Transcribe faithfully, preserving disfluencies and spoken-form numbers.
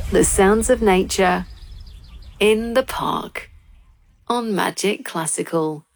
The sounds of nature in the park on Magic Classical.